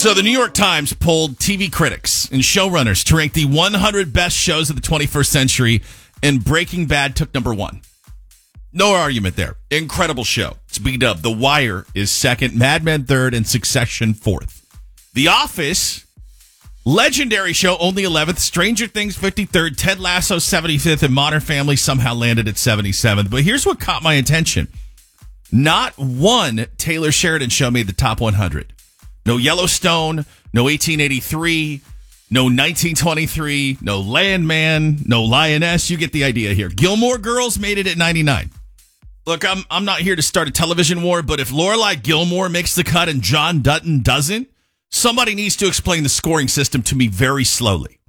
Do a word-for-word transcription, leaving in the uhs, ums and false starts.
So the New York Times polled T V critics and showrunners to rank the one hundred best shows of the twenty-first century, and Breaking Bad took number one. No argument there. Incredible show. It's beat up. The Wire is second, Mad Men third, and Succession fourth. The Office, legendary show, only eleventh. Stranger Things fifty-third, Ted Lasso seventy-fifth, and Modern Family somehow landed at seventy-seventh. But here's what caught my attention. Not one Taylor Sheridan show made the top one hundred. No Yellowstone, no eighteen eighty-three, no nineteen twenty-three, no Landman, no Lioness. You get the idea here. Gilmore Girls made it at ninety-nine. Look, I'm I'm not here to start a television war, but if Lorelai Gilmore makes the cut and John Dutton doesn't, somebody needs to explain the scoring system to me very slowly.